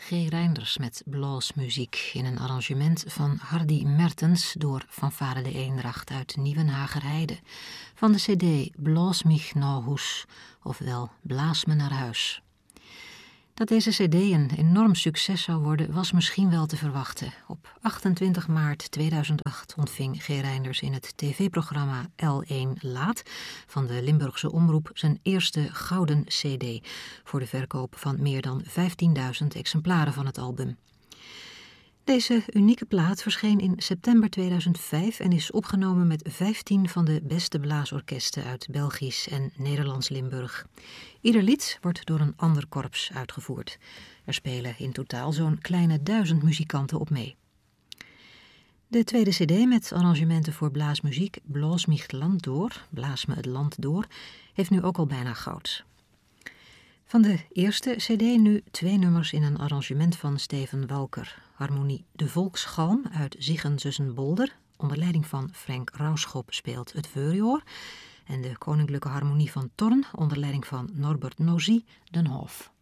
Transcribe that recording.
G. Reinders met bluesmuziek in een arrangement van Hardy Mertens door Fanfare de Eendracht uit Nieuwenhagerheide van de cd Blas mich naar huis, ofwel Blaas me naar huis. Dat deze cd een enorm succes zou worden was misschien wel te verwachten. Op 28 maart 2008 ontving G. Reinders in het tv-programma L1 Laat van de Limburgse Omroep zijn eerste gouden cd voor de verkoop van meer dan 15.000 exemplaren van het album. Deze unieke plaat verscheen in september 2005 en is opgenomen met 15 van de beste blaasorkesten uit Belgisch en Nederlands Limburg. Ieder lied wordt door een ander korps uitgevoerd. Er spelen in totaal zo'n kleine 1000 muzikanten op mee. De tweede cd met arrangementen voor blaasmuziek, Blaas mich het land door, Blaas me het land door, heeft nu ook al bijna goud. Van de eerste cd nu 2 nummers in een arrangement van Steven Walker. Harmonie De Volksgalm uit Ziegensussenbolder, onder leiding van Frank Rauschop speelt het Veurjoor. En de Koninklijke Harmonie van Thorn, onder leiding van Norbert Nosy, Den Hof.